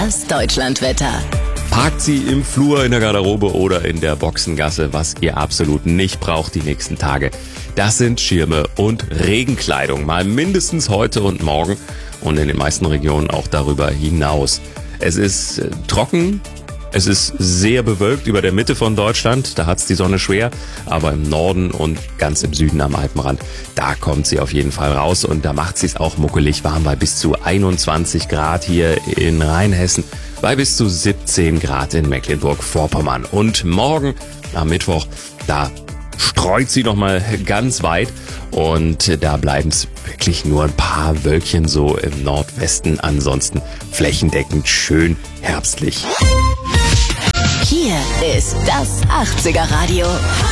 Das Deutschlandwetter. Parkt sie im Flur, in der Garderobe oder in der Boxengasse. Was ihr absolut nicht braucht die nächsten Tage, das sind Schirme und Regenkleidung. Mal mindestens heute und morgen und in den meisten Regionen auch darüber hinaus. Es ist trocken. Es ist sehr bewölkt über der Mitte von Deutschland, da hat's die Sonne schwer, aber im Norden und ganz im Süden am Alpenrand, da kommt sie auf jeden Fall raus und da macht sie es auch muckelig warm bei bis zu 21 Grad hier in Rheinhessen, bei bis zu 17 Grad in Mecklenburg-Vorpommern. Und morgen am Mittwoch, da streut sie nochmal ganz weit und da bleiben es wirklich nur ein paar Wölkchen so im Nordwesten, ansonsten flächendeckend schön herbstlich. Hier ist das 80er Radio.